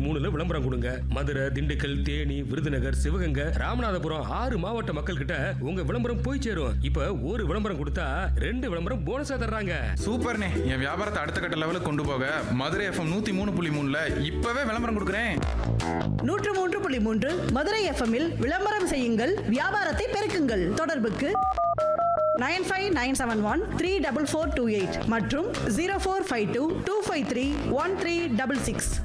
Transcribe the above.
103ல விளம்பரம் கொடுங்க. மதுரை, திண்டுக்கல், தேனி, விருதுநகர், சிவகங்கை, ராமநாதபுரம் 6 மாவட்ட மக்கள் கிட்ட உங்க விளம்பரம் போய் சேரும். இப்ப ஒரு விளம்பரம் கொடுத்தா 2 விளம்பரம் போனஸா தர்றாங்க. சூப்பர்ண்ணே, என் வியாபாரத்தை அடுத்த கட்ட லெவலுக்கு கொண்டு போக மதுரை FM 103.3ல இப்பவே விளம்பரம் கொடுக்குறேன். 103.3 மதுரை எஃப்எம்மில் விளம்பரம் செய்யுங்கள், வியாபாரத்தை பெருக்குங்கள். தொடர்புக்கு 9597134428 மற்றும் 0452253136.